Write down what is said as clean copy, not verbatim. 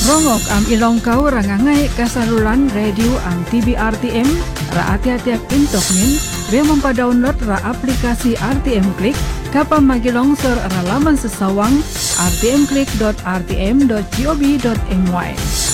Rongok am ilong kau rangangai kasaluran radio am TV RTM ra ati-atiak intokmin be mempa-download ra aplikasi RTM Klik kapam magilongsor ra laman sesawang rtmklik.rtm.gov.my.